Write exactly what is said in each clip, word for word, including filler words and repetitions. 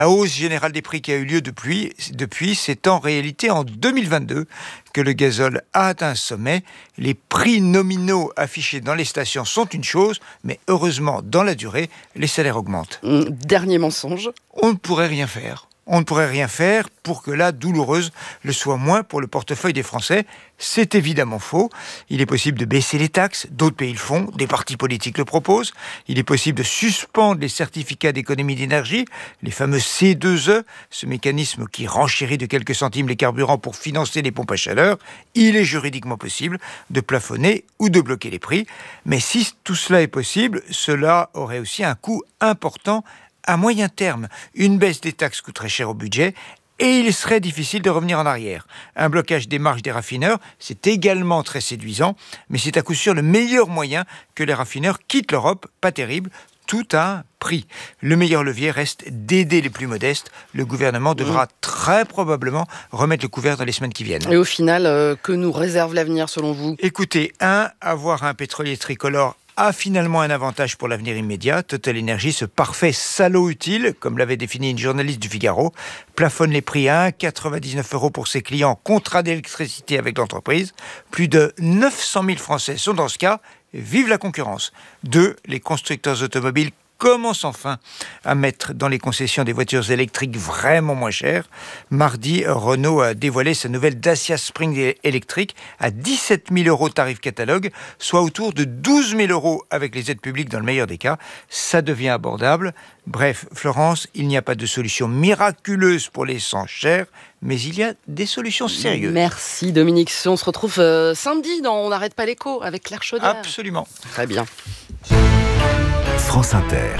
La hausse générale des prix qui a eu lieu depuis, depuis, c'est en réalité en deux mille vingt-deux que le gazole a atteint un sommet. Les prix nominaux affichés dans les stations sont une chose, mais heureusement, dans la durée, les salaires augmentent. Dernier mensonge. On ne pourrait rien faire. On ne pourrait rien faire pour que la douloureuse le soit moins pour le portefeuille des Français. C'est évidemment faux. Il est possible de baisser les taxes, d'autres pays le font, des partis politiques le proposent. Il est possible de suspendre les certificats d'économie d'énergie, les fameux C deux E, ce mécanisme qui renchérit de quelques centimes les carburants pour financer les pompes à chaleur. Il est juridiquement possible de plafonner ou de bloquer les prix. Mais si tout cela est possible, cela aurait aussi un coût important à moyen terme. Une baisse des taxes coûterait cher au budget et il serait difficile de revenir en arrière. Un blocage des marges des raffineurs, c'est également très séduisant, mais c'est à coup sûr le meilleur moyen que les raffineurs quittent l'Europe. Pas terrible, tout a un prix. Le meilleur levier reste d'aider les plus modestes. Le gouvernement devra mmh. très probablement remettre le couvert dans les semaines qui viennent. Et au final, euh, que nous réserve l'avenir selon vous ? Écoutez, un, avoir un pétrolier tricolore a finalement un avantage pour l'avenir immédiat. Total Energy, ce parfait salaud utile, comme l'avait défini une journaliste du Figaro, plafonne les prix à un virgule quatre-vingt-dix-neuf euros pour ses clients, contrat d'électricité avec l'entreprise. Plus de neuf cent mille Français sont dans ce cas. Vive la concurrence. Deux, les constructeurs automobiles commence enfin à mettre dans les concessions des voitures électriques vraiment moins chères. Mardi, Renault a dévoilé sa nouvelle Dacia Spring électrique à dix-sept mille euros tarif catalogue, soit autour de douze mille euros avec les aides publiques dans le meilleur des cas. Ça devient abordable. Bref, Florence, il n'y a pas de solution miraculeuse pour l'essence chère, mais il y a des solutions sérieuses. Merci Dominique. On se retrouve euh, samedi dans On n'arrête pas l'écho avec Claire Chaudière. Absolument. Très bien. France Inter,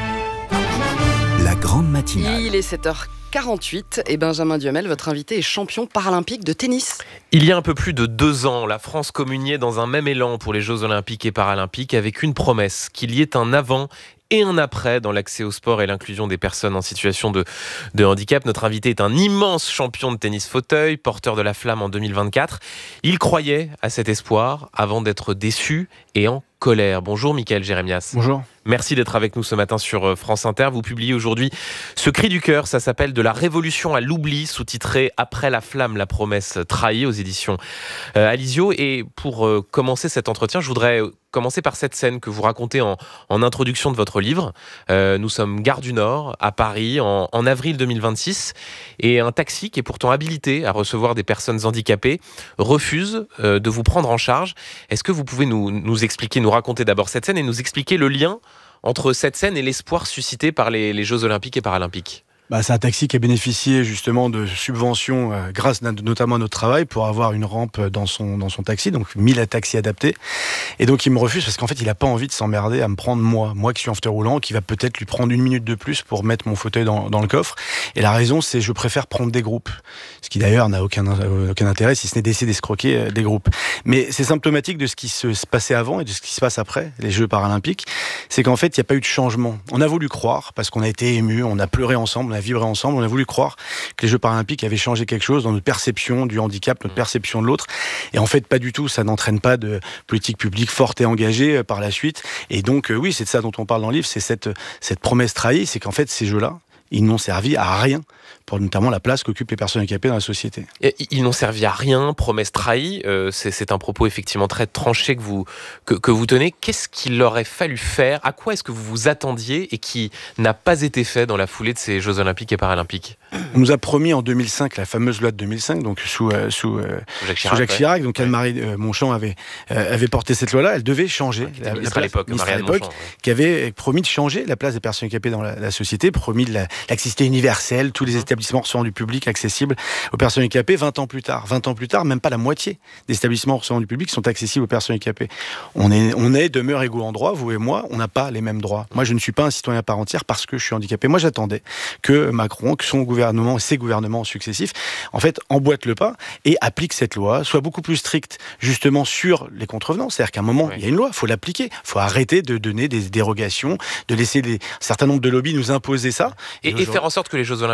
la grande matinale. Il est sept heures quarante-huit et Benjamin Duhamel, votre invité, est champion paralympique de tennis. Il y a un peu plus de deux ans, la France communiait dans un même élan pour les Jeux Olympiques et Paralympiques avec une promesse, qu'il y ait un avant et un après dans l'accès au sport et l'inclusion des personnes en situation de, de handicap. Notre invité est un immense champion de tennis fauteuil, porteur de la flamme en deux mille vingt-quatre. Il croyait à cet espoir avant d'être déçu et en colère. Bonjour Mickaël Jérémias. Bonjour. Merci d'être avec nous ce matin sur France Inter. Vous publiez aujourd'hui ce cri du cœur, ça s'appelle De la révolution à l'oubli, sous-titré Après la flamme, la promesse trahie aux éditions euh, Alizio. Et pour euh, commencer cet entretien, je voudrais commencer par cette scène que vous racontez en, en introduction de votre livre. Euh, nous sommes gare du Nord, à Paris, en, en avril deux mille vingt-six, et un taxi qui est pourtant habilité à recevoir des personnes handicapées refuse euh, de vous prendre en charge. Est-ce que vous pouvez nous, nous expliquer, nous raconter d'abord cette scène et nous expliquer le lien entre cette scène et l'espoir suscité par les, les Jeux Olympiques et Paralympiques ? Bah, c'est un taxi qui a bénéficié justement de subventions euh, grâce notamment à notre travail pour avoir une rampe dans son, dans son taxi, donc mille taxis adaptés. Et donc il me refuse parce qu'en fait il n'a pas envie de s'emmerder à me prendre moi, moi qui suis en fauteuil roulant, qui va peut-être lui prendre une minute de plus pour mettre mon fauteuil dans, dans le coffre. Et la raison c'est je préfère prendre des groupes, ce qui d'ailleurs n'a aucun, aucun intérêt si ce n'est d'essayer d'escroquer des groupes. Mais c'est symptomatique de ce qui se passait avant et de ce qui se passe après les Jeux Paralympiques, c'est qu'en fait il n'y a pas eu de changement. On a voulu croire parce qu'on a été émus, on a pleuré ensemble, on a vibré ensemble, on a voulu croire que les Jeux Paralympiques avaient changé quelque chose dans notre perception du handicap, notre perception de l'autre. Et en fait, pas du tout. Ça n'entraîne pas de politique publique forte et engagée par la suite. Et donc, euh, oui, c'est de ça dont on parle dans le livre, c'est cette, cette promesse trahie, c'est qu'en fait, ces Jeux-là, ils n'ont servi à rien, pour notamment la place qu'occupent les personnes handicapées dans la société. Et ils n'ont servi à rien, promesse trahie, euh, c'est, c'est un propos effectivement très tranché que vous, que, que vous tenez. Qu'est-ce qu'il aurait fallu faire ? À quoi est-ce que vous vous attendiez et qui n'a pas été fait dans la foulée de ces Jeux Olympiques et Paralympiques ? On nous a promis en deux mille cinq, la fameuse loi de deux mille cinq, donc sous, euh, sous, euh, Jacques sous Chirac, Jacques Chirac ouais. donc Anne-Marie euh, Montchamp avait, euh, avait porté cette loi-là, elle devait changer. Ouais, qui était la, ministre la à l'époque, ministre Marianne à l'époque, Montchamp, ouais. qui avait promis de changer la place des personnes handicapées dans la, la société, promis de la, l'accessibilité universelle, tous les mmh. établissements recevant du public accessibles aux personnes handicapées. vingt ans plus tard, vingt ans plus tard, même pas la moitié des établissements recevant du public sont accessibles aux personnes handicapées. On est, on est demeure égaux en droit, vous et moi, on n'a pas les mêmes droits. Moi, je ne suis pas un citoyen à part entière parce que je suis handicapé. Moi, j'attendais que Macron, que son gouvernement, ses gouvernements successifs, en fait, emboîtent le pas et appliquent cette loi, soit beaucoup plus stricte, justement, sur les contrevenants. C'est-à-dire qu'à un moment, oui. il y a une loi, il faut l'appliquer. Il faut arrêter de donner des dérogations, de laisser des, un certain nombre de lobbies nous imposer ça. Et, et, et faire en sorte que les Jeux Olympiques et Paralympiques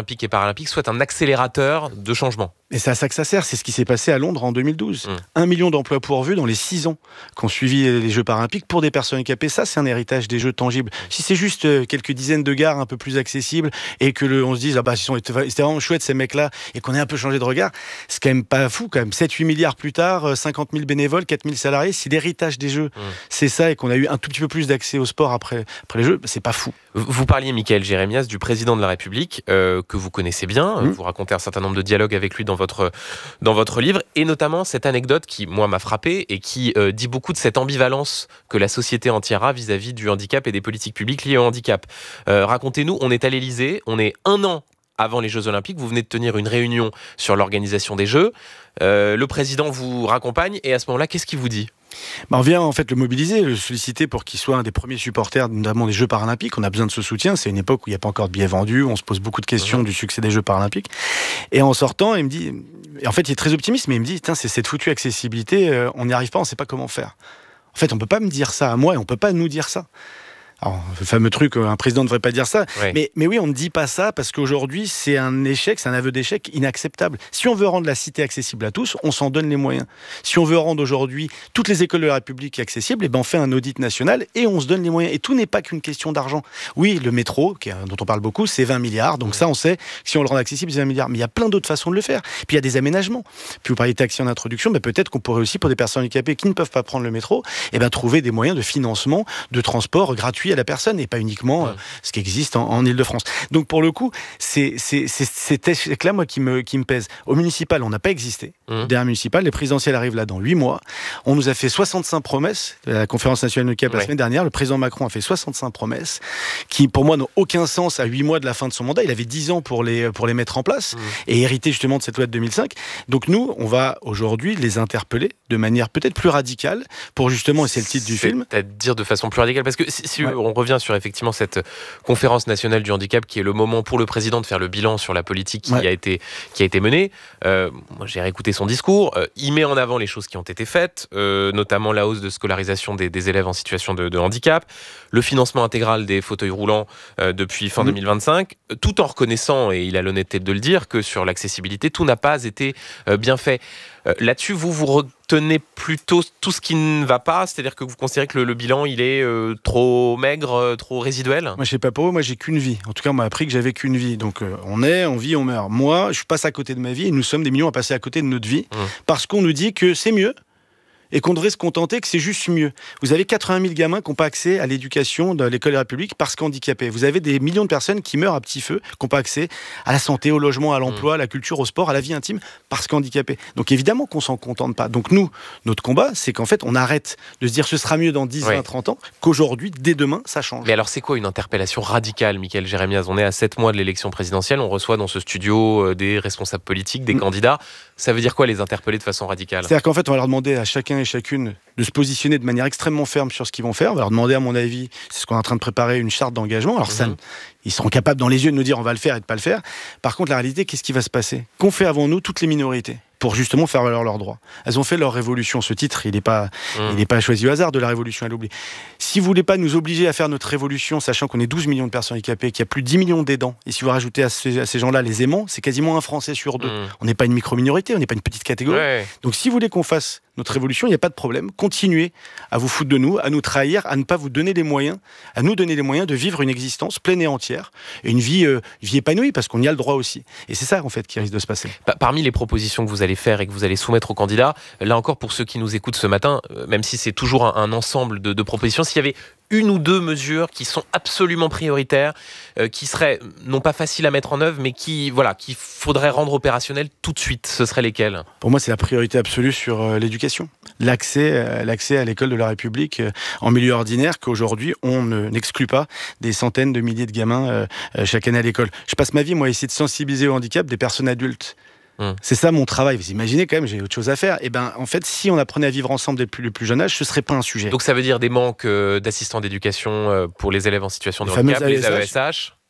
paralympiques soit un accélérateur de changement. Et c'est à ça que ça sert, c'est ce qui s'est passé à Londres en deux mille douze. Mmh. Un million d'emplois pourvus dans les six ans qu'ont suivi les Jeux paralympiques pour des personnes handicapées. Ça, c'est un héritage des Jeux tangibles. Si c'est juste quelques dizaines de gares un peu plus accessibles et que le, on se dise, ah bah, c'était vraiment chouette ces mecs-là et qu'on ait un peu changé de regard, c'est quand même pas fou, quand même. sept huit milliards plus tard, cinquante mille bénévoles, quatre mille salariés, c'est l'héritage des Jeux. Mmh. C'est ça, et qu'on a eu un tout petit peu plus d'accès au sport après, après les Jeux, c'est pas fou. Vous parliez, Michaël Jérémias, du président de la République, euh, que vous connaissez bien. Mmh. Vous racontez un certain nombre de dialogues avec lui dans votre, dans votre livre, et notamment cette anecdote qui, moi, m'a frappé et qui euh, dit beaucoup de cette ambivalence que la société entière a vis-à-vis du handicap et des politiques publiques liées au handicap. Euh, racontez-nous, on est à l'Élysée, on est un an avant les Jeux Olympiques, vous venez de tenir une réunion sur l'organisation des Jeux. Euh, le président vous raccompagne, et à ce moment-là, qu'est-ce qu'il vous dit ? Bah on vient en fait le mobiliser, le solliciter pour qu'il soit un des premiers supporters, notamment des Jeux paralympiques. On a besoin de ce soutien. C'est une époque où il n'y a pas encore de billets vendus. On se pose beaucoup de questions mmh. du succès des Jeux paralympiques. Et en sortant, il me dit, et en fait, il est très optimiste, mais il me dit, c'est cette foutue accessibilité, euh, on n'y arrive pas, on ne sait pas comment faire. En fait, on ne peut pas me dire ça à moi et on ne peut pas nous dire ça. Alors, le fameux truc, un président ne devrait pas dire ça. Oui. Mais, mais oui, on ne dit pas ça parce qu'aujourd'hui, c'est un échec, c'est un aveu d'échec inacceptable. Si on veut rendre la cité accessible à tous, on s'en donne les moyens. Si on veut rendre aujourd'hui toutes les écoles de la République accessibles, eh ben on fait un audit national et on se donne les moyens. Et tout n'est pas qu'une question d'argent. Oui, le métro, qui est, dont on parle beaucoup, c'est vingt milliards. Donc oui. ça, on sait que si on le rend accessible, c'est vingt milliards. Mais il y a plein d'autres façons de le faire. Puis il y a des aménagements. Puis vous parliez de taxi en introduction, mais peut-être qu'on pourrait aussi, pour des personnes handicapées qui ne peuvent pas prendre le métro, eh ben trouver des moyens de financement, de transport gratuit à la personne et pas uniquement mmh. euh, ce qui existe en, en Ile-de-France. Donc pour le coup, c'est, c'est, c'est cet échec-là, moi, qui me, qui me pèse. Au municipal, on n'a pas existé. Mmh. Dernier municipal, les présidentielles arrivent là dans huit mois. On nous a fait soixante-cinq promesses. À la conférence nationale de handicap ouais. la semaine dernière, le président Macron a fait soixante-cinq promesses qui, pour moi, n'ont aucun sens à huit mois de la fin de son mandat. Il avait dix ans pour les, pour les mettre en place mmh. et hériter justement de cette loi de deux mille cinq. Donc nous, on va aujourd'hui les interpeller de manière peut-être plus radicale pour justement, et c'est le titre du film. C'est-à-dire de façon plus radicale, parce que si, si ouais. on revient sur effectivement cette conférence nationale du handicap qui est le moment pour le président de faire le bilan sur la politique qui, ouais. a, été, qui a été menée. Euh, moi, j'ai réécouté son discours. Euh, il met en avant les choses qui ont été faites, euh, notamment la hausse de scolarisation des, des élèves en situation de, de handicap, le financement intégral des fauteuils roulants euh, depuis fin mmh. deux mille vingt-cinq, tout en reconnaissant, et il a l'honnêteté de le dire, que sur l'accessibilité, tout n'a pas été euh, bien fait. Euh, là-dessus, vous vous retenez plutôt tout ce qui ne va pas, c'est-à-dire que vous considérez que le, le bilan, il est euh, trop maigre, euh, trop résiduel ? Moi, je sais pas pour vous, moi, j'ai qu'une vie. En tout cas, on m'a appris que j'avais qu'une vie. Donc, euh, on est, on vit, on meurt. Moi, je passe à côté de ma vie et nous sommes des millions à passer à côté de notre vie mmh. parce qu'on nous dit que c'est mieux et qu'on devrait se contenter que c'est juste mieux. Vous avez quatre-vingt mille gamins qui n'ont pas accès à l'éducation de l'école de la République parce qu'handicapés. Vous avez des millions de personnes qui meurent à petit feu, qui n'ont pas accès à la santé, au logement, à l'emploi, à la culture, au sport, à la vie intime, parce qu'handicapés. Donc évidemment qu'on s'en contente pas. Donc nous, notre combat, c'est qu'en fait, on arrête de se dire ce sera mieux dans dix, vingt, trente ans, qu'aujourd'hui, dès demain, ça change. Mais alors c'est quoi une interpellation radicale, Michaël Jérémias ? On est à sept mois de l'élection présidentielle, on reçoit dans ce studio des responsables politiques, des mmh. candidats. Ça veut dire quoi les interpeller de façon radicale ? C'est-à-dire qu'en fait, on va leur demander à chacun et chacune de se positionner de manière extrêmement ferme sur ce qu'ils vont faire. On va leur demander, à mon avis, c'est ce qu'on est en train de préparer, une charte d'engagement. Alors mmh. ça, ils seront capables dans les yeux de nous dire on va le faire et de pas le faire. Par contre, la réalité, qu'est-ce qui va se passer ? Qu'ont fait avant nous toutes les minorités pour justement faire valoir leurs droits. Elles ont fait leur révolution. Ce titre, il n'est pas, mmh. il n'est pas choisi au hasard, de la révolution à l'oubli. Si vous voulez pas nous obliger à faire notre révolution, sachant qu'on est douze millions de personnes handicapées, qu'il y a plus de dix millions d'aidants, et si vous rajoutez à ces, à ces gens-là les aimants, c'est quasiment un Français sur deux. Mmh. On n'est pas une micro-minorité, on n'est pas une petite catégorie. Ouais. Donc si vous voulez qu'on fasse notre révolution, il n'y a pas de problème. Continuez à vous foutre de nous, à nous trahir, à ne pas vous donner les moyens, à nous donner les moyens de vivre une existence pleine et entière, et une vie, euh, vie épanouie, parce qu'on y a le droit aussi. Et c'est ça, en fait, qui risque de se passer. Parmi les propositions que vous allez faire et que vous allez soumettre aux candidats, là encore, pour ceux qui nous écoutent ce matin, même si c'est toujours un, un ensemble de, de propositions, s'il y avait une ou deux mesures qui sont absolument prioritaires, euh, qui seraient non pas faciles à mettre en œuvre, mais qui, voilà, qu'il faudrait rendre opérationnelles tout de suite, ce seraient lesquelles ? Pour moi, c'est la priorité absolue sur euh, l'éducation. L'accès, euh, l'accès à l'école de la République euh, en milieu ordinaire, qu'aujourd'hui, on ne, n'exclut pas des centaines de milliers de gamins euh, euh, chaque année à l'école. Je passe ma vie, moi, à essayer de sensibiliser au handicap des personnes adultes. Hum. C'est ça mon travail. Vous imaginez quand même, j'ai autre chose à faire. Et ben, en fait, si on apprenait à vivre ensemble dès le plus jeune âge, ce serait pas un sujet. Donc ça veut dire des manques euh, d'assistants d'éducation euh, pour les élèves en situation de handicap, les A E S H.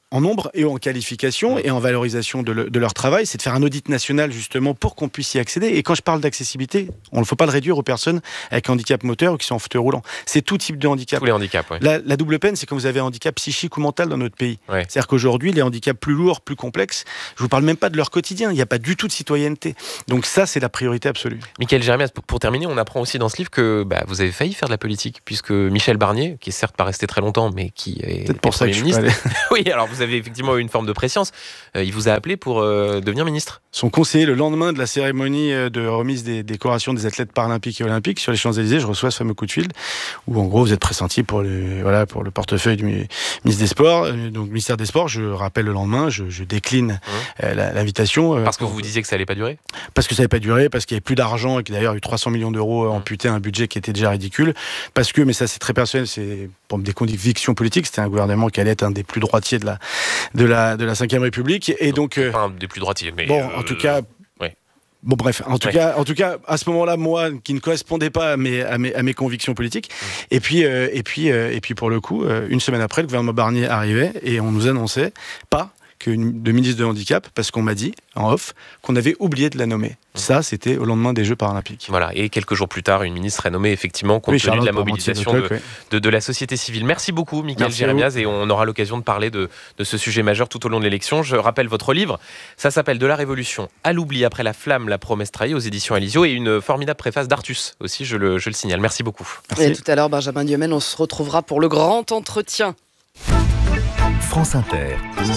en nombre et en qualification et en valorisation de, le, de leur travail, c'est de faire un audit national justement pour qu'on puisse y accéder. Et quand je parle d'accessibilité, on ne faut pas le réduire aux personnes avec handicap moteur ou qui sont en fauteuil roulant. C'est tout type de handicap. Tous les handicaps, oui. La, la double peine, c'est quand vous avez un handicap psychique ou mental dans notre pays. Ouais. C'est-à-dire qu'aujourd'hui, les handicaps plus lourds, plus complexes, je vous parle même pas de leur quotidien. Il n'y a pas du tout de citoyenneté. Donc ça, c'est la priorité absolue. Michaël Jérémias, pour, pour terminer, on apprend aussi dans ce livre que bah, vous avez failli faire de la politique, puisque Michel Barnier, qui est certes pas resté très longtemps, mais qui est peut-être pour ça que je suis pas allé. Oui, alors vous avez effectivement eu une forme de préscience. Euh, il vous a appelé pour euh, devenir ministre. Son conseiller, le lendemain de la cérémonie de remise des décorations des athlètes paralympiques et olympiques sur les Champs-Élysées, je reçois ce fameux coup de fil où en gros vous êtes pressenti pour le, voilà, pour le portefeuille du ministre des Sports, donc ministère des Sports. Je rappelle le lendemain, je, je décline mmh. euh, la, l'invitation. Parce que vous vous disiez que ça allait pas durer ? Parce que ça n'allait pas durer, parce qu'il n'y avait plus d'argent et qu'il y a d'ailleurs eu trois cents millions d'euros mmh. amputés, un budget qui était déjà ridicule. Parce que, mais ça c'est très personnel, c'est pour des convictions politiques, c'était un gouvernement qui allait être un des plus droitiers de la, de la, de la cinquième République. Et donc, donc euh, pas un des plus droitiers, mais bon, euh, en tout cas. Ouais. Bon bref, en tout, ouais. cas, en tout cas, à ce moment-là, moi, qui ne correspondais pas à mes, à mes, à mes convictions politiques, mmh. et, puis, euh, et, puis, euh, et puis pour le coup, euh, une semaine après, le gouvernement Barnier arrivait et on nous annonçait pas que de ministre de handicap, parce qu'on m'a dit, en off, qu'on avait oublié de la nommer. Mmh. Ça, c'était au lendemain des Jeux paralympiques. Voilà, et quelques jours plus tard, une ministre est nommée, effectivement, compte oui, tenu de la Charlotte mobilisation de, de, oui. de, de la société civile. Merci beaucoup, Michaël Merci Jérémias, et on aura l'occasion de parler de, de ce sujet majeur tout au long de l'élection. Je rappelle votre livre, ça s'appelle « De la Révolution à l'oubli après la flamme, la promesse trahie » aux éditions Alizio, et une formidable préface d'Artus aussi, je le, je le signale. Merci beaucoup. Merci. Et tout à l'heure, Benjamin Duhamel, on se retrouvera pour le grand entretien. France Inter.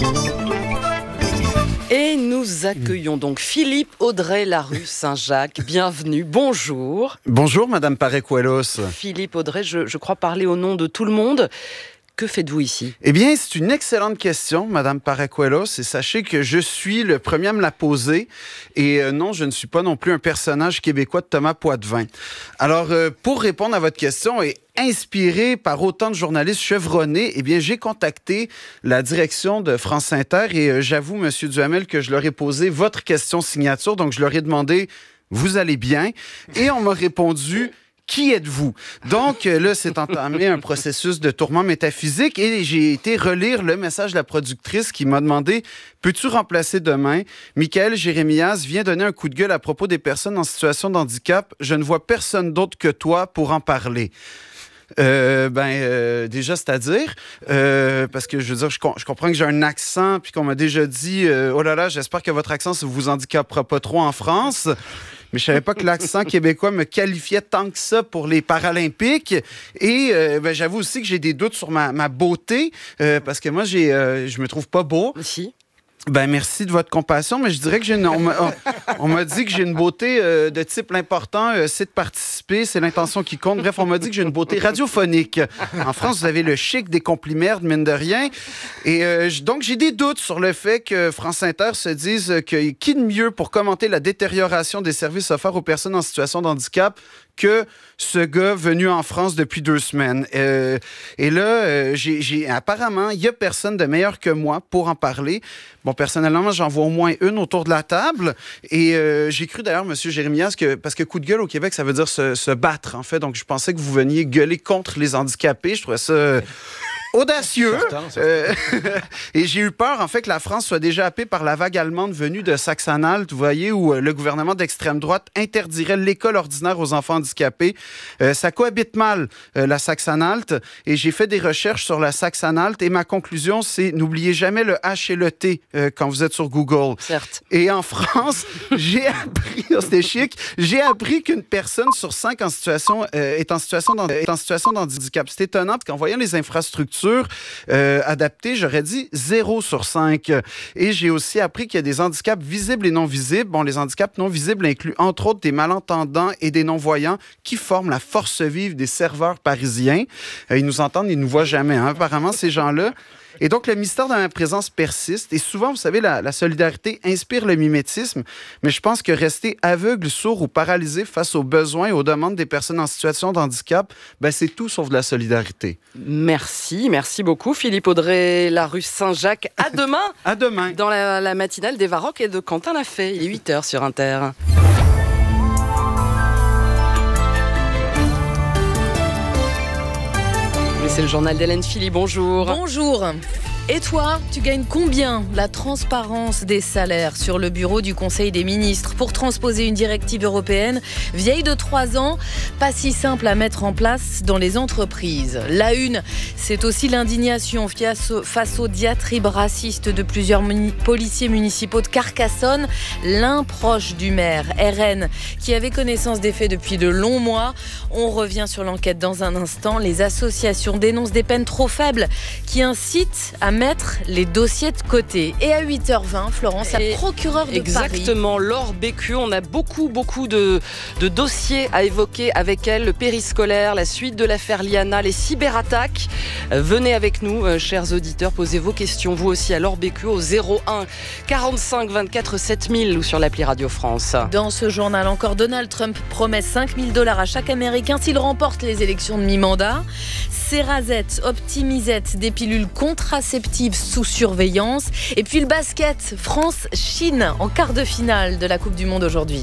Et nous accueillons donc Philippe Audrey Larue Saint-Jacques. Bienvenue, bonjour. Bonjour Madame Parecuelos. Philippe Audrey, je, je crois parler au nom de tout le monde. Que faites-vous ici ? Eh bien, c'est une excellente question, Madame Parecuelos, et sachez que je suis le premier à me la poser. Et euh, non, je ne suis pas non plus un personnage québécois de Thomas Poitvin. Alors, euh, pour répondre à votre question et inspiré par autant de journalistes chevronnés, eh bien, j'ai contacté la direction de France Inter et euh, j'avoue, Monsieur Duhamel, que je leur ai posé votre question signature. Donc, je leur ai demandé « Vous allez bien ?» Et on m'a répondu « Qui êtes-vous? » Donc là, c'est entamé un processus de tourment métaphysique et j'ai été relire le message de la productrice qui m'a demandé « Peux-tu remplacer demain? Michaël Jérémias vient donner un coup de gueule à propos des personnes en situation de handicap. Je ne vois personne d'autre que toi pour en parler. » Euh, ben euh, déjà c'est-à-dire euh, parce que je veux dire je, com- je comprends que j'ai un accent puis qu'on m'a déjà dit euh, oh là là j'espère que votre accent ça vous handicapera pas trop en France. Mais je savais pas que l'accent québécois me qualifiait tant que ça pour les Paralympiques. Et euh, ben, j'avoue aussi que j'ai des doutes sur ma, ma beauté euh, parce que moi j'ai euh, je me trouve pas beau. Si. Ben merci de votre compassion, mais je dirais que j'ai une, on, m'a, on, on m'a dit que j'ai une beauté euh, de type l'important, euh, c'est de participer, c'est l'intention qui compte. Bref, on m'a dit que j'ai une beauté radiophonique. En France, vous avez le chic des compliments, mine de rien. Et euh, donc, j'ai des doutes sur le fait que France Inter se dise que qui de mieux pour commenter la détérioration des services offerts aux personnes en situation de handicap que ce gars venu en France depuis deux semaines. Euh, et là, euh, j'ai, j'ai, apparemment, il n'y a personne de meilleur que moi pour en parler. Bon, personnellement, j'en vois au moins une autour de la table. Et euh, j'ai cru d'ailleurs, M. Jérémias, que, parce que coup de gueule au Québec, ça veut dire se, se battre, en fait. Donc, je pensais que vous veniez gueuler contre les handicapés. Je trouvais ça audacieux. Certain, certain. Euh, et j'ai eu peur, en fait, que la France soit déjà happée par la vague allemande venue de Saxe-Anhalt, vous voyez, où euh, le gouvernement d'extrême droite interdirait l'école ordinaire aux enfants handicapés. Euh, ça cohabite mal, euh, la Saxe-Anhalt, et j'ai fait des recherches sur la Saxe-Anhalt, et ma conclusion, c'est n'oubliez jamais le H et le T euh, quand vous êtes sur Google. Certes. Et en France, j'ai appris, oh, c'était chic, j'ai appris qu'une personne sur cinq en situation, euh, est en situation d'hand- est en situation d'handicap. C'est étonnant, parce qu'en voyant les infrastructures Euh, adapté, j'aurais dit zéro sur cinq. Et j'ai aussi appris qu'il y a des handicaps visibles et non visibles. Bon, les handicaps non visibles incluent entre autres des malentendants et des non-voyants qui forment la force vive des serveurs parisiens. Euh, ils nous entendent, ils ne nous voient jamais, hein, apparemment, ces gens-là. Et donc, le mystère de ma présence persiste. Et souvent, vous savez, la, la solidarité inspire le mimétisme. Mais je pense que rester aveugle, sourd ou paralysé face aux besoins et aux demandes des personnes en situation de handicap, ben, c'est tout sauf de la solidarité. Merci, merci beaucoup. Philippe Audrey Larue Saint-Jacques. À demain. À demain. Dans la, la matinale des Varrocs et de Quentin Lafay. Il est huit heures sur Inter. C'est le journal d'Hélène Philly, bonjour. Bonjour. Et toi, tu gagnes combien? La transparence des salaires sur le bureau du Conseil des ministres pour transposer une directive européenne vieille de trois ans, pas si simple à mettre en place dans les entreprises. La une, c'est aussi l'indignation face aux diatribes racistes de plusieurs muni- policiers municipaux de Carcassonne. L'un proche du maire, R N, qui avait connaissance des faits depuis de longs mois. On revient sur l'enquête dans un instant. Les associations dénoncent des peines trop faibles qui incitent à mettre les dossiers de côté. Et à huit heures vingt, Florence, la procureure de Exactement, Paris. Exactement, Laure Bécu, on a beaucoup, beaucoup de, de dossiers à évoquer avec elle. Le périscolaire, la suite de l'affaire Liana, les cyberattaques. Euh, venez avec nous, euh, chers auditeurs, posez vos questions, vous aussi, à Laure Bécu au zéro un quarante-cinq vingt-quatre sept mille ou sur l'appli Radio France. Dans ce journal, encore Donald Trump promet cinq mille dollars à chaque Américain s'il remporte les élections de mi-mandat. Cerazette, Optimisette, des pilules contraceptives sous surveillance. Et puis le basket, France-Chine en quart de finale de la Coupe du Monde aujourd'hui.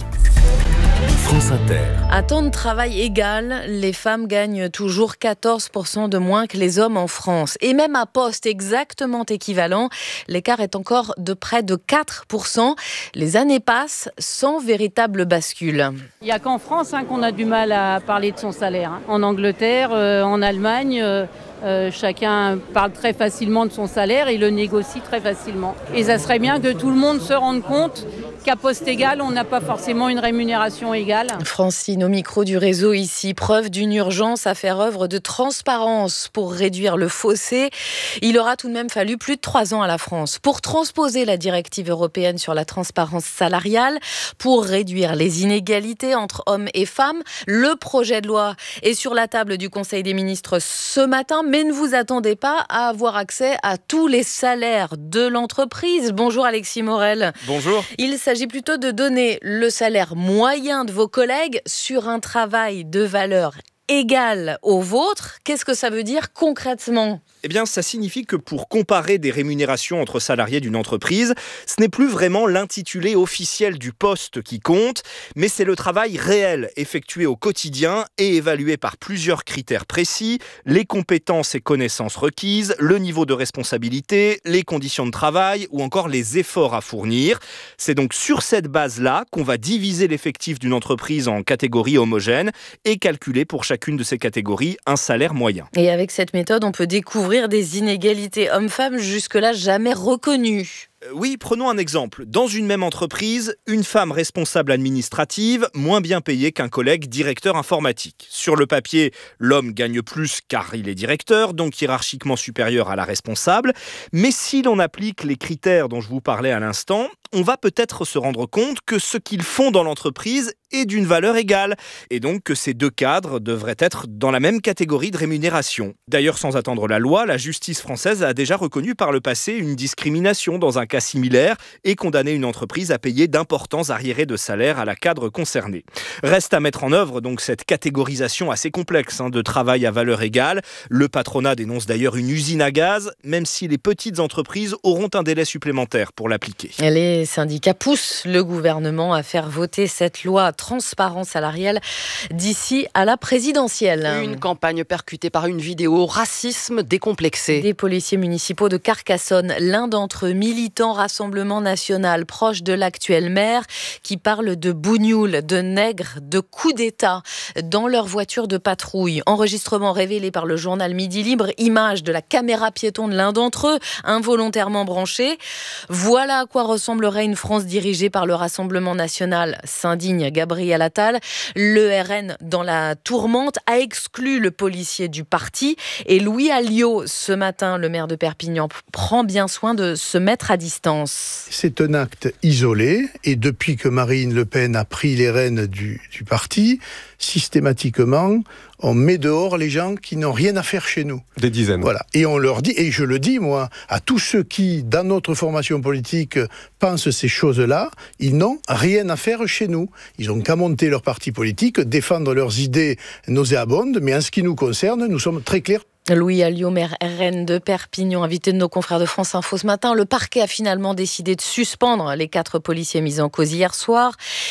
France Inter. À temps de travail égal, les femmes gagnent toujours quatorze pour cent de moins que les hommes en France. Et même à poste exactement équivalent, l'écart est encore de près de quatre pour cent. Les années passent sans véritable bascule. Il n'y a qu'en France hein, qu'on a du mal à parler de son salaire. Hein. En Angleterre, euh, en Allemagne, euh, euh, chacun parle très facilement de son salaire et le négocie très facilement. Et ça serait bien que tout le monde se rende compte qu'à poste égal, on n'a pas forcément une rémunération égale. Francine, au micro du réseau ici, preuve d'une urgence à faire œuvre de transparence pour réduire le fossé. Il aura tout de même fallu plus de trois ans à la France pour transposer la directive européenne sur la transparence salariale, pour réduire les inégalités entre hommes et femmes. Le projet de loi est sur la table du Conseil des ministres ce matin, mais ne vous attendez pas à avoir accès à tous les salaires de l'entreprise. Bonjour Alexis Morel. Bonjour. Il s'agit plutôt de donner le salaire moyen de vos collègues sur un travail de valeur égale au vôtre. Qu'est-ce que ça veut dire concrètement ? Eh bien, ça signifie que pour comparer des rémunérations entre salariés d'une entreprise, ce n'est plus vraiment l'intitulé officiel du poste qui compte, mais c'est le travail réel effectué au quotidien et évalué par plusieurs critères précis, les compétences et connaissances requises, le niveau de responsabilité, les conditions de travail ou encore les efforts à fournir. C'est donc sur cette base-là qu'on va diviser l'effectif d'une entreprise en catégories homogènes et calculer pour chacune de ces catégories un salaire moyen. Et avec cette méthode, on peut découvrir des inégalités hommes-femmes jusque-là jamais reconnues. Oui, prenons un exemple. Dans une même entreprise, une femme responsable administrative, moins bien payée qu'un collègue directeur informatique. Sur le papier, l'homme gagne plus car il est directeur, donc hiérarchiquement supérieur à la responsable. Mais si l'on applique les critères dont je vous parlais à l'instant, on va peut-être se rendre compte que ce qu'ils font dans l'entreprise est d'une valeur égale, et donc que ces deux cadres devraient être dans la même catégorie de rémunération. D'ailleurs, sans attendre la loi, la justice française a déjà reconnu par le passé une discrimination dans un cas similaire et condamné une entreprise à payer d'importants arriérés de salaire à la cadre concernée. Reste à mettre en œuvre donc cette catégorisation assez complexe hein, de travail à valeur égale. Le patronat dénonce d'ailleurs une usine à gaz, même si les petites entreprises auront un délai supplémentaire pour l'appliquer. Les syndicats poussent le gouvernement à faire voter cette loi transparence salariale d'ici à la présidentielle. Une campagne percutée par une vidéo racisme décomplexé. Des policiers municipaux de Carcassonne, l'un d'entre eux militant Rassemblement National, proche de l'actuel maire, qui parle de bougnoul, de nègre, de coup d'État dans leur voiture de patrouille. Enregistrement révélé par le journal Midi Libre, image de la caméra piéton de l'un d'entre eux, involontairement branchée. Voilà à quoi ressemblerait une France dirigée par le Rassemblement National, s'indigne Gabriel Attal. Le R N, dans la tourmente, a exclu le policier du parti. Et Louis Alliot, ce matin, le maire de Perpignan, prend bien soin de se mettre à distance. C'est un acte isolé. Et depuis que Marine Le Pen a pris les rênes du, du parti, systématiquement, on met dehors les gens qui n'ont rien à faire chez nous. Des dizaines. Voilà. Et on leur dit, et je le dis moi, à tous ceux qui, dans notre formation politique, pensent ces choses-là, ils n'ont rien à faire chez nous. Ils n'ont qu'à monter leur parti politique, défendre leurs idées nauséabondes, mais en ce qui nous concerne, nous sommes très clairs. Louis Alliot, maire R N de Perpignan, invité de nos confrères de France Info ce matin. Le parquet a finalement décidé de suspendre les quatre policiers mis en cause hier soir.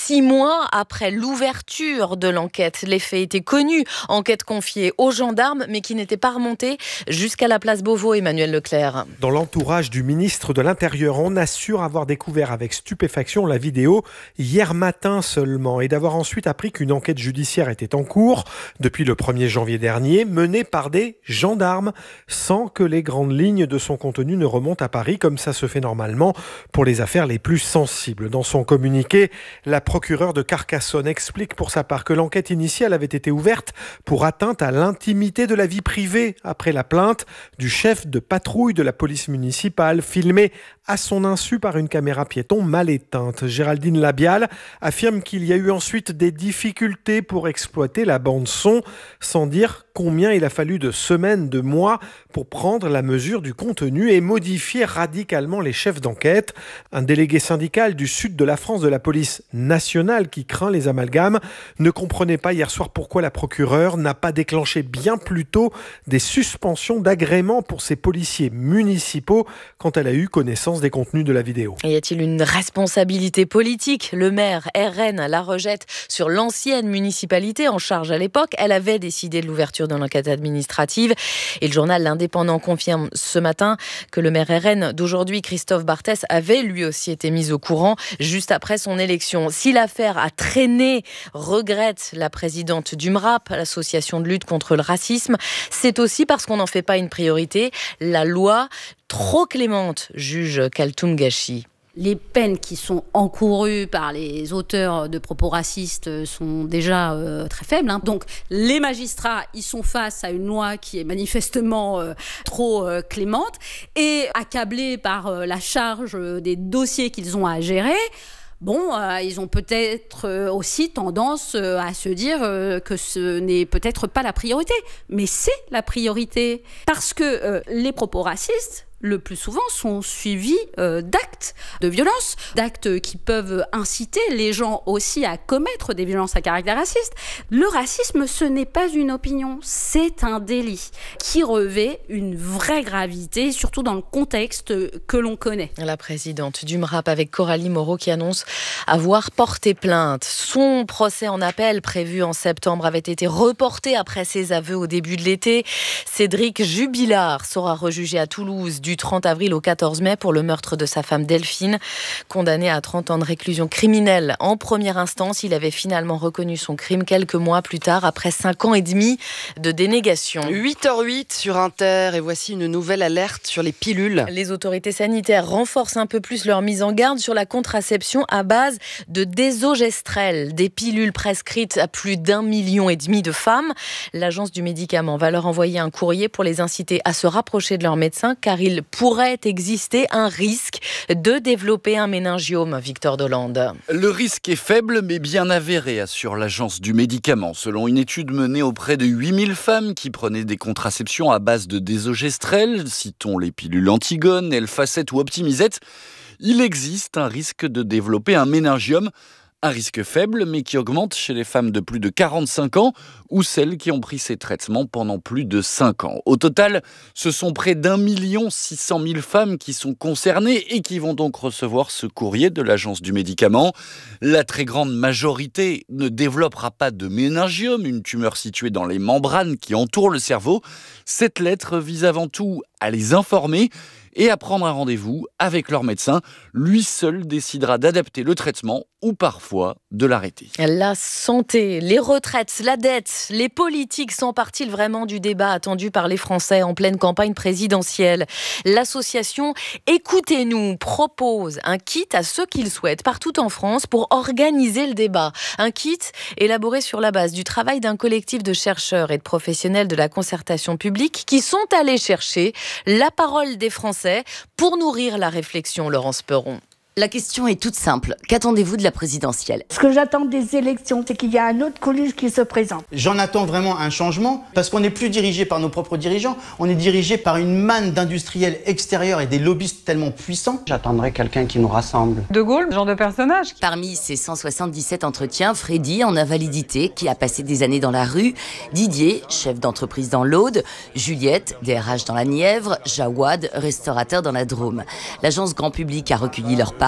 Six mois après l'ouverture de l'enquête, les faits étaient connus. Enquête confiée aux gendarmes, mais qui n'était pas remontée jusqu'à la place Beauvau. Emmanuel Leclerc. Dans l'entourage du ministre de l'Intérieur, on assure avoir découvert avec stupéfaction la vidéo hier matin seulement et d'avoir ensuite appris qu'une enquête judiciaire était en cours depuis le premier janvier dernier, menée par des gendarmes, sans que les grandes lignes de son contenu ne remontent à Paris, comme ça se fait normalement pour les affaires les plus sensibles. Dans son communiqué, la procureure de Carcassonne explique pour sa part que l'enquête initiale avait été ouverte pour atteinte à l'intimité de la vie privée après la plainte du chef de patrouille de la police municipale, filmé à son insu par une caméra piéton mal éteinte. Géraldine Labial affirme qu'il y a eu ensuite des difficultés pour exploiter la bande-son, sans dire combien il a fallu de semaines, de mois pour prendre la mesure du contenu et modifier radicalement les chefs d'enquête. Un délégué syndical du sud de la France de la police nationale qui craint les amalgames ne comprenait pas hier soir pourquoi la procureure n'a pas déclenché bien plus tôt des suspensions d'agrément pour ses policiers municipaux quand elle a eu connaissance des contenus de la vidéo. Y a-t-il une responsabilité politique ? Le maire R N la rejette sur l'ancienne municipalité en charge à l'époque. Elle avait décidé de l'ouverture de l'enquête administrative. Et le journal L'Indépendant confirme ce matin que le maire R N d'aujourd'hui, Christophe Barthès, avait lui aussi été mis au courant juste après son élection. Si l'affaire a traîné, regrette la présidente du M R A P, l'association de lutte contre le racisme, c'est aussi parce qu'on n'en fait pas une priorité. La loi trop clémente, juge Kaltoum Gachi. Les peines qui sont encourues par les auteurs de propos racistes sont déjà euh, très faibles. Hein. Donc les magistrats, ils sont face à une loi qui est manifestement euh, trop euh, clémente et accablés par euh, la charge des dossiers qu'ils ont à gérer. Bon, euh, ils ont peut-être euh, aussi tendance euh, à se dire euh, que ce n'est peut-être pas la priorité, mais c'est la priorité. Parce que euh, les propos racistes, le plus souvent, sont suivis euh, d'actes de violence, d'actes qui peuvent inciter les gens aussi à commettre des violences à caractère raciste. Le racisme, ce n'est pas une opinion, c'est un délit qui revêt une vraie gravité, surtout dans le contexte que l'on connaît. La présidente du M R A P avec Coralie Moreau qui annonce avoir porté plainte. Son procès en appel prévu en septembre avait été reporté après ses aveux au début de l'été. Cédric Jubilard sera rejugé à Toulouse du trente avril au quatorze mai pour le meurtre de sa femme Delphine. Condamné à trente ans de réclusion criminelle en première instance, il avait finalement reconnu son crime quelques mois plus tard, après cinq ans et demi de dénégation. huit heures huit sur Inter, et voici une nouvelle alerte sur les pilules. Les autorités sanitaires renforcent un peu plus leur mise en garde sur la contraception à base de désogestrel, des pilules prescrites à plus d'un million et demi de femmes. L'agence du médicament va leur envoyer un courrier pour les inciter à se rapprocher de leur médecin, car il pourrait exister un risque de développer un méningiome. Victor Dolande. Le risque est faible mais bien avéré, assure l'agence du médicament. Selon une étude menée auprès de huit mille femmes qui prenaient des contraceptions à base de désogestrel, citons les pilules Antigone, Elfacet ou Optimizette, il existe un risque de développer un méningiome. Un risque faible, mais qui augmente chez les femmes de plus de quarante-cinq ans ou celles qui ont pris ces traitements pendant plus de cinq ans. Au total, ce sont près d'un million six cent mille femmes qui sont concernées et qui vont donc recevoir ce courrier de l'agence du médicament. La très grande majorité ne développera pas de méningiome, une tumeur située dans les membranes qui entourent le cerveau. Cette lettre vise avant tout à les informer et à prendre un rendez-vous avec leur médecin. Lui seul décidera d'adapter le traitement ou parfois de l'arrêter. La santé, les retraites, la dette, les politiques s'emparent-ils vraiment du débat attendu par les Français en pleine campagne présidentielle ? L'association Écoutez-nous propose un kit à ceux qui le souhaitent partout en France pour organiser le débat. Un kit élaboré sur la base du travail d'un collectif de chercheurs et de professionnels de la concertation publique qui sont allés chercher la parole des Français pour nourrir la réflexion. Laurence Perron. La question est toute simple. Qu'attendez-vous de la présidentielle ? Ce que j'attends des élections, c'est qu'il y a un autre Coluche qui se présente. J'en attends vraiment un changement, parce qu'on n'est plus dirigé par nos propres dirigeants, on est dirigé par une manne d'industriels extérieurs et des lobbyistes tellement puissants. J'attendrai quelqu'un qui nous rassemble. De Gaulle, genre de personnage. Parmi ces cent soixante-dix-sept entretiens, Freddy en a validité, qui a passé des années dans la rue, Didier, chef d'entreprise dans l'Aude, Juliette, D R H dans la Nièvre, Jawad, restaurateur dans la Drôme. L'agence Grand Public a recueilli leurs paroles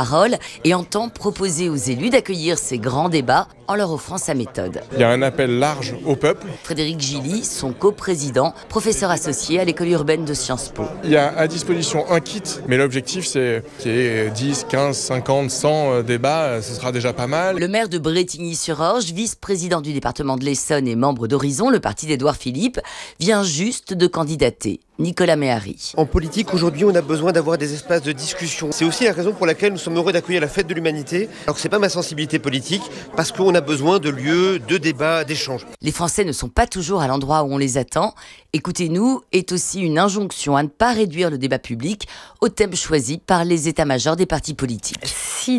parole et entend proposer aux élus d'accueillir ces grands débats en leur offrant sa méthode. Il y a un appel large au peuple. Frédéric Gilly, son coprésident, professeur associé à l'école urbaine de Sciences Po. Il y a à disposition un kit, mais l'objectif c'est qu'il y ait dix, quinze, cinquante, cent débats, ce sera déjà pas mal. Le maire de Brétigny-sur-Orge, vice-président du département de l'Essonne et membre d'Horizon, le parti d'Édouard Philippe, vient juste de candidater. Nicolas Méhari. En politique, aujourd'hui, on a besoin d'avoir des espaces de discussion. C'est aussi la raison pour laquelle nous sommes heureux d'accueillir la Fête de l'Humanité, alors que ce n'est pas ma sensibilité politique, parce qu'on a besoin de lieux, de débats, d'échanges. Les Français ne sont pas toujours à l'endroit où on les attend. Écoutez-nous est aussi une injonction à ne pas réduire le débat public au thème choisi par les états-majors des partis politiques. Si